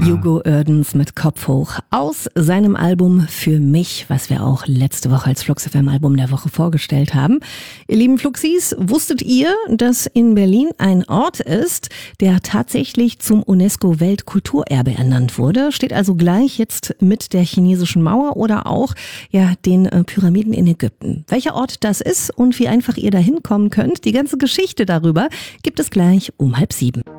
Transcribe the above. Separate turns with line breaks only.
Hugo Oerdens mit Kopf hoch aus seinem Album Für mich, was wir auch letzte Woche als Flux FM Album der Woche vorgestellt haben. Ihr lieben Fluxis, wusstet ihr, dass in Berlin ein Ort ist, der tatsächlich zum UNESCO-Weltkulturerbe ernannt wurde? Steht also gleich jetzt mit der chinesischen Mauer oder auch den Pyramiden in Ägypten. Welcher Ort das ist und wie einfach ihr da hinkommen könnt, die ganze Geschichte darüber gibt es gleich um 6:30.